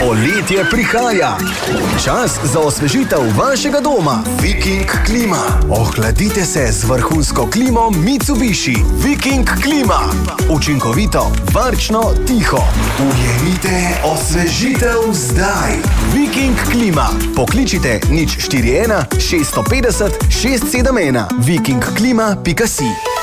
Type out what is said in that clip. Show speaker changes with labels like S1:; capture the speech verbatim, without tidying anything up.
S1: Poletje prihaja. Čas za osvežitev vašega doma. Viking klima. Ohladite se z vrhunsko klimo Mitsubishi. Viking klima. Učinkovito, varčno, tiho. Ujemite osvežitev zdaj. Viking klima. Pokličite nič štiri ena šeststo petdeset šest sedem ena. vikingklima pika si.